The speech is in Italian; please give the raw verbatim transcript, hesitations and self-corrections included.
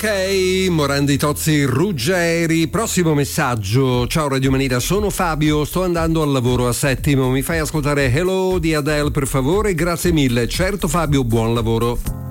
Ok, Morandi, Tozzi, Ruggeri. Prossimo messaggio. Ciao Radio Manila, sono Fabio, sto andando al lavoro a Settimo. Mi fai ascoltare Hello di Adele per favore? Grazie mille. Certo Fabio, buon lavoro.